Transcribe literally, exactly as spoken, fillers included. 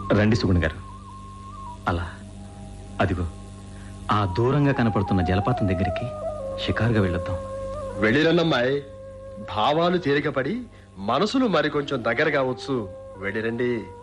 రండి సుగుణ్ గారు. అలా అదిగో ఆ దూరంగా కనపడుతున్న జలపాతం దగ్గరికి షికారుగా వెళ్ళొద్దాం. వెళ్ళిరన్నమ్మాయి. భావాలు తేలికపడి మనసులు మరి కొంచెం దగ్గర కావచ్చు. వెళ్ళిరండి.